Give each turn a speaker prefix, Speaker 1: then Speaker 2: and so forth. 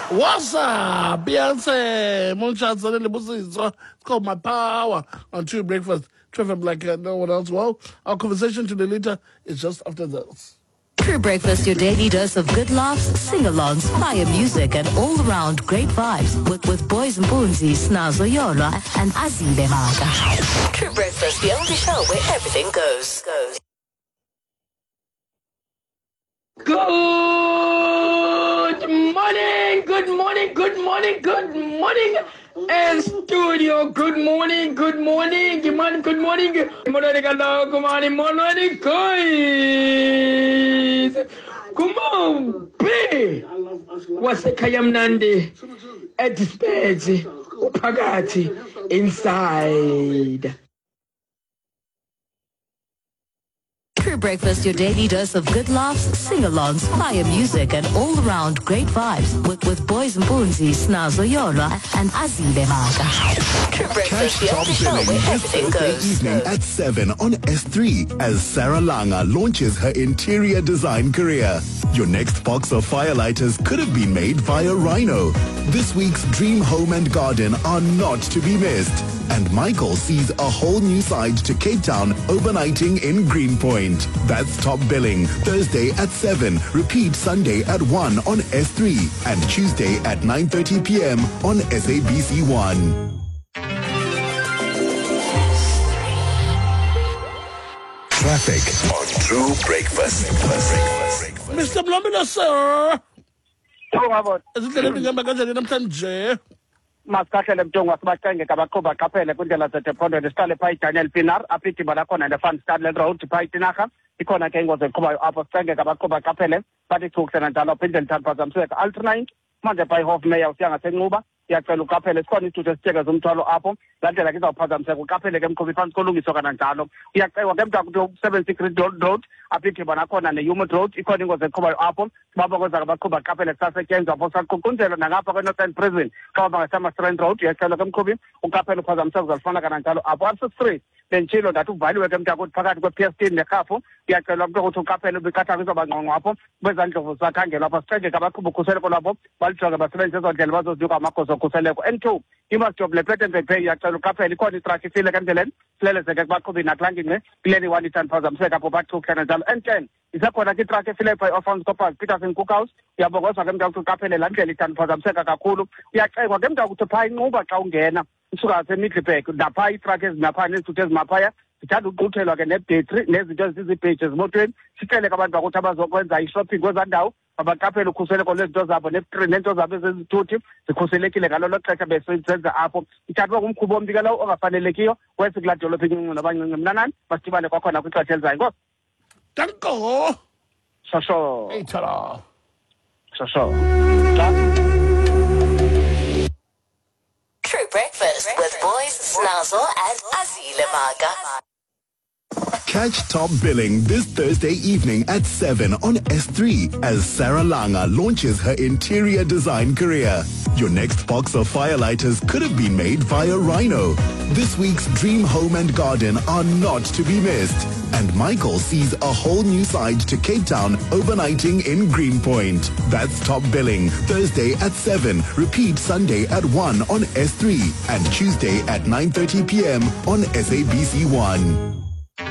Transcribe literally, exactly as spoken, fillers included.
Speaker 1: What's up, Beyonce? Moonshots and the Bussy. It's called My Power on True Breakfast. Trevor Black and no one else. Well, our conversation to the later is just after this.
Speaker 2: True Breakfast, your daily dose of good laughs, sing-alongs, fire music, and all-around great vibes with, with Boys and Boonzi, Snazo Yola, and Azile Maga. True Breakfast, the only show where everything goes. goes.
Speaker 3: Good morning, good morning, good morning, good morning, and studio, good morning, good morning, good morning, good morning, good morning, hello, good morning, morning, guys. Come on, babe. Wasekhaya mnandi, edispezi, uphakathi, inside.
Speaker 2: True Breakfast, your daily dose of good laughs, sing-alongs, fire music, and all-around great vibes with, with Boys and Boonzi, Snazo Yola, and Azile Maga. True Breakfast, the only show where everything goes.
Speaker 4: Evening at seven on S three as Sarah Langa launches her interior design career. Your next box of firelighters could have been made via Rhino. This week's Dream Home and Garden are not to be missed. And Michael sees a whole new side to Cape Town overnighting in Greenpoint. That's Top Billing, Thursday at seven. Repeat Sunday at one on S three and Tuesday at nine thirty p.m. on S A B C one. Traffic on True Breakfast. Breakfast.
Speaker 1: Mister Mlomina, sir.
Speaker 5: Ngiyabona.
Speaker 1: Izindlela ngihamba kanjani namhlanje?
Speaker 5: Masikahlele mntungu wasibacenge ngabaqhuba qaphele kwindlela zedephondweni siqale phaa iDaniel Pinar apha idimba lakhona ne-Van Staden Road phaa iTinarha ikhona ke ingozi eqhubayo apho sicenge ngabaqhuba qaphele bathi thukusena njalo apho indlela ithandiphazamiseka alternate manje phaa iHofmeyer usiya ngasenquba iyacela uqaphele sikhona isithuthi esitheke zomthwalo apho laa ndlela ke izawuphazamiseka uqaphele ke mqhubi phantsi kolungiswa kananjalo uyacewa ke mntu akuthi useven secret road apha idimba lakhona ne-Humid Road ikhona ingozi eqhubayo apho sibabokwenza ngabaqhuba qaphele kusasetyenzwa apho saququnjelwa nangapha kwe-Northern Prison xa bangasama Strand Road uyacelwa ke mqhubi uqaphele uphazamiseka uzalufana kananjalo apho apho street bentshilo ndathi uvaliwe ke mntu akuthi phakathi kwe-P S T nerhafu uyacelwa kube ukuthi uqaphele ubiqathayo izoba ngqongqo apho bezandlovu zakhangelwa apho sicenge ngabaqhuba ukhuseleko lwabo balijonge basebenzise ezo ndlela bazozinika amagosa okhuseleko. And two, you must have lepete mpephe iyacela uqaphele ikhona itraki ifile ke endleleni silelezeke kubaqhubi nakulanga ingce kuleni one ithandiphazamiseka apho bathukhana njalo. And ten, isakhona ke itraki efile phaa i-Orphans Corpus Peterson Cookhouse uyabongozwa ke mntu akuthi uqaphele laa ndlela ithandiphazamiseka kakhulu uyacekwa ke mntu akuthi phaa inquba xa ungena usuka seMiddelburg naphaa iitraki ezinaphaa nezithuthi ezimaphaya sithanda uquthelwa ke nebhetri nezinto ezizibheji ezimotweni sicele abantu bakuthi abazokwenza i-shopping kwezaa ndawo abaqaphele ukhuseleko lwezinto zabo neento zabo ezezithuthi zikhuselekile ngalo lo xesha besenza apho ithathwa ngumkhubi ombi ke lowo ongafanelekiyo wesi kulaa dolophu incinci nabancinci mnanani masidibane kwakhona kwixesha elizayo inkosi.
Speaker 1: Danko.
Speaker 5: Shosho.
Speaker 1: Hey, ta-da.
Speaker 5: Shosho.
Speaker 2: True Breakfast with Boys, Snazo, and Azile Maga.
Speaker 4: Catch Top Billing this Thursday evening at seven on S three as Sarah Langa launches her interior design career. Your next box of firelighters could have been made via Rhino. This week's Dream Home and Garden are not to be missed. And Michael sees a whole new side to Cape Town overnighting in Greenpoint. That's Top Billing, Thursday at seven. Repeat Sunday at one on S three and Tuesday at nine thirty p.m. on S A B C one.